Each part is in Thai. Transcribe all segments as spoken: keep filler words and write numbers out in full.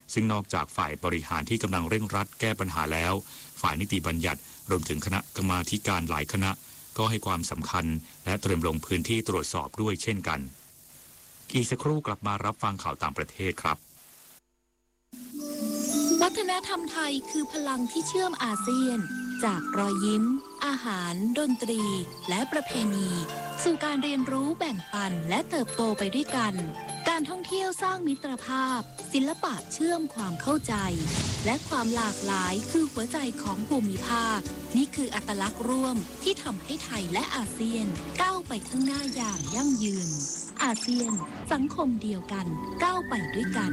ซึ่งนอกจากฝ่ายบริหารที่กำลังเร่งรัดแก้ปัญหาแล้วฝ่ายนิติบัญญัติรวมถึงคณะกรรมาธิการหลายคณะก็ให้ความสำคัญและเตรียมลงพื้นที่ตรวจสอบด้วยเช่นกันอีกสักครู่กลับมารับฟังข่าวต่างประเทศครับวัฒนธรรมไทยคือพลังที่เชื่อมอาเซียนจากรอยยิ้มอาหารดนตรีและประเพณีสู่การเรียนรู้แบ่งปันและเติบโตไปด้วยกันการท่องเที่ยวสร้างมิตรภาพศิลปะเชื่อมความเข้าใจและความหลากหลายคือหัวใจของภูมิภาคนี่คืออัตลักษณ์ร่วมที่ทำให้ไทยและอาเซียนก้าวไปข้างหน้าอย่างยั่งยืนอาเซียนสังคมเดียวกันก้าวไปด้วยกัน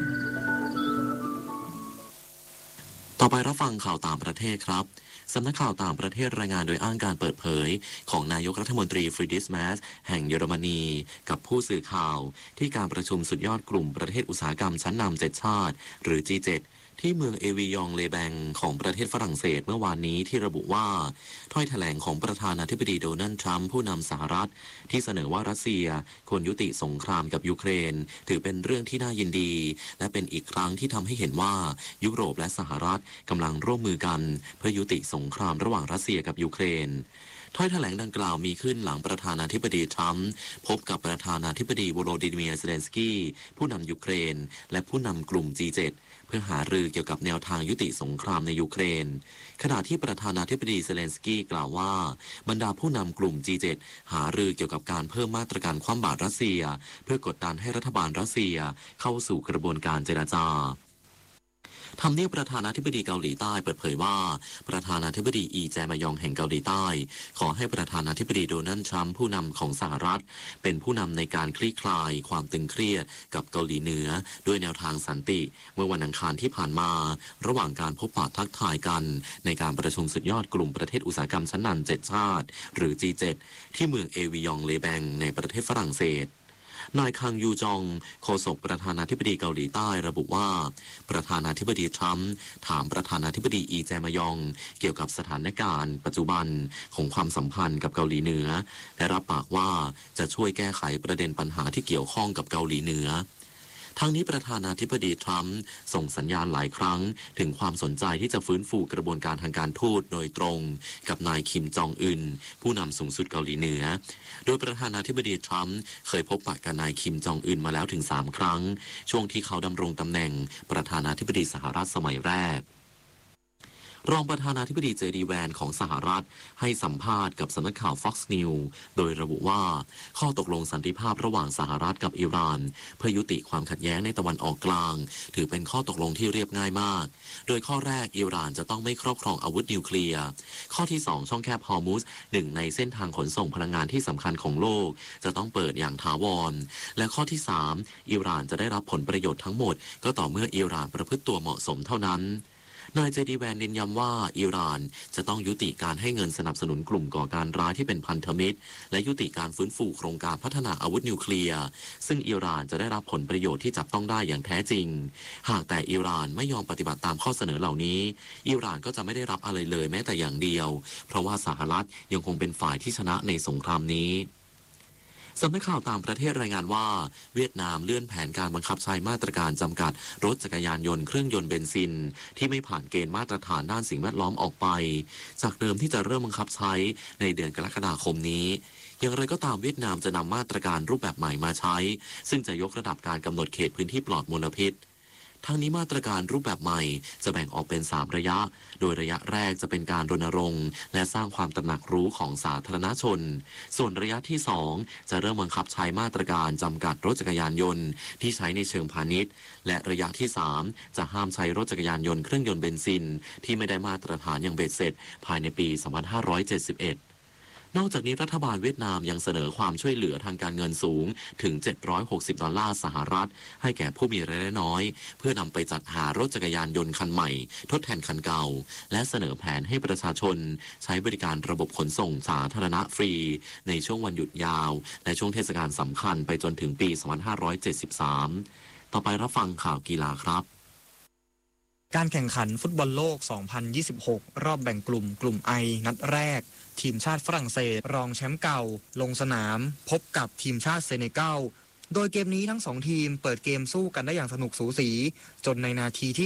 ต่อไปรับฟังข่าวต่างประเทศครับสำนักข่าวต่างประเทศรายงานโดยอ้างการเปิดเผยของนายกรัฐมนตรีฟรีดริช แมสแห่งเยอรมนีกับผู้สื่อข่าวที่การประชุมสุดยอดกลุ่มประเทศอุตสาหกรรมชั้นนำเจ็ดชาติหรือ จี เจ็ดที่เมืองเอวิยองเลแบงของประเทศฝรั่งเศสเมื่อวานนี้ที่ระบุว่าถ้อยแถลงของประธานาธิบดีโดนัลด์ทรัมป์ผู้นำสหรัฐที่เสนอว่ารัสเซียควรยุติสงครามกับยูเครนถือเป็นเรื่องที่น่ายินดีและเป็นอีกครั้งที่ทำให้เห็นว่ายุโรปและสหรัฐกำลังร่วมมือกันเพื่อยุติสงครามระหว่างรัสเซียกับยูเครนถ้อยแถลงดังกล่าวมีขึ้นหลังประธานาธิบดีทรัมป์พบกับประธานาธิบดีโวโลดิเมียร์เซเลนสกี้ผู้นำยูเครนและผู้นำกลุ่ม จี เจ็ดเพื่อหารือเกี่ยวกับแนวทางยุติสงครามในยูเครนขณะที่ประธานาธิบดีเซเลนสกี้กล่าวว่าบรรดาผู้นำกลุ่ม จี เจ็ด หารือเกี่ยวกับการเพิ่มมาตรการคว่ำบาตรรัสเซียเพื่อกดดันให้รัฐบาลรัสเซียเข้าสู่กระบวนการเจรจาทำเนียบประธานาธิบดีเกาหลีใต้เปิดเผยว่าประธานาธิบดีอีแจมายองแห่งเกาหลีใต้ขอให้ประธานาธิบดีโดนัลด์ทรัมป์ผู้นำของสหรัฐเป็นผู้นำในการคลี่คลายความตึงเครียดกับเกาหลีเหนือด้วยแนวทางสันติเมื่อวันอังคารที่ผ่านมาระหว่างการพบปะทักทายกันในการประชุมสุดยอดกลุ่มประเทศอุตสาหกรรมชั้นนำเจ็ดชาติหรือ จี เจ็ด ที่เมืองเอวิยองเลแบงในประเทศฝรั่งเศสนายคังยูจองโฆษกประธานาธิบดีเกาหลีใต้ระบุว่าประธานาธิบดีทรัมป์ถามประธานาธิบดีอีแจมายองเกี่ยวกับสถานการณ์ปัจจุบันของความสัมพันธ์กับเกาหลีเหนือและรับปากว่าจะช่วยแก้ไขประเด็นปัญหาที่เกี่ยวข้องกับเกาหลีเหนือทั้งนี้ประธานาธิบดีทรัมป์ส่งสัญญาณหลายครั้งถึงความสนใจที่จะฟื้นฟูกระบวนการทางการทูตโดยตรงกับนายคิมจองอึนผู้นำสูงสุดเกาหลีเหนือโดยประธานาธิบดีทรัมป์เคยพบปะกับนายคิมจองอึนมาแล้วถึงสามครั้งช่วงที่เขาดำรงตำแหน่งประธานาธิบดีสหรัฐสมัยแรกรองประธานาธิบดีเจดีแวนของสหรัฐให้สัมภาษณ์กับสำนักข่าว Fox News โดยระบุว่าข้อตกลงสันติภาพระหว่างสหรัฐกับอิหร่านเพื่อยุติความขัดแย้งในตะวันออกกลางถือเป็นข้อตกลงที่เรียบง่ายมากโดยข้อแรกอิหร่านจะต้องไม่ครอบครองอาวุธนิวเคลียร์ข้อที่สองช่องแคบฮอร์มุสหนึ่งในเส้นทางขนส่งพลังงานที่สำคัญของโลกจะต้องเปิดอย่างถาวรและข้อที่สามอิหร่านจะได้รับผลประโยชน์ทั้งหมดก็ต่อเมื่ออิหร่านประพฤติตัวเหมาะสมเท่านั้นนายเจดีแวนเน้นย้ำว่าอิหร่านจะต้องยุติการให้เงินสนับสนุนกลุ่มก่อการร้ายที่เป็นพันธมิตรและยุติการฟื้นฟูโครงการพัฒนาอาวุธนิวเคลียร์ซึ่งอิหร่านจะได้รับผลประโยชน์ที่จับต้องได้อย่างแท้จริงหากแต่อิหร่านไม่ยอมปฏิบัติตามข้อเสนอเหล่านี้อิหร่านก็จะไม่ได้รับอะไรเลยแม้แต่อย่างเดียวเพราะว่าสหรัฐยังคงเป็นฝ่ายที่ชนะในสงครามนี้สำนักข่าวต่างประเทศรายงานว่าเวียดนามเลื่อนแผนการบังคับใช้มาตรการจำกัดรถจักรยานยนต์เครื่องยนต์เบนซินที่ไม่ผ่านเกณฑ์มาตรฐานด้านสิ่งแวดล้อมออกไปจากเดิมที่จะเริ่มบังคับใช้ในเดือนกรกฎาคมนี้อย่างไรก็ตามเวียดนามจะนำมาตรการรูปแบบใหม่มาใช้ซึ่งจะยกระดับการกำหนดเขตพื้นที่ปลอดมลพิษทั้งนี้มาตรการรูปแบบใหม่จะแบ่งออกเป็นสามระยะโดยระยะแรกจะเป็นการรณรงค์และสร้างความตระหนักรู้ของสาธารณชนส่วนระยะที่สองจะเริ่มบังคับใช้มาตรการจำกัดรถจักรยานยนต์ที่ใช้ในเชิงพาณิชย์และระยะที่สามจะห้ามใช้รถจักรยานยนต์เครื่องยนต์เบนซินที่ไม่ได้มาตรฐานอย่างเบ็ดเสร็จภายในปีสองพันห้าร้อยเจ็ดสิบเอ็ดนอกจากนี้รัฐบาลเวียดนามยังเสนอความช่วยเหลือทางการเงินสูงถึงเจ็ดร้อยหกสิบดอลลาร์สหรัฐให้แก่ผู้มีรายได้น้อยเพื่อนำไปจัดหารถจักรยานยนต์คันใหม่ทดแทนคันเก่าและเสนอแผนให้ประชาชนใช้บริการระบบขนส่งสาธารณะฟรีในช่วงวันหยุดยาวและช่วงเทศกาลสำคัญไปจนถึงปีสองพันห้าร้อยเจ็ดสิบสามต่อไปรับฟังข่าวกีฬาครับการแข่งขันฟุตบอลโลก สองพันยี่สิบหก รอบแบ่งกลุ่มกลุ่ม I นัดแรกทีมชาติฝรั่งเศสรองแชมป์เก่าลงสนามพบกับทีมชาติเซเนกัลโดยเกมนี้ทั้งสองทีมเปิดเกมสู้กันได้อย่างสนุกสูสีจนในนาทีที่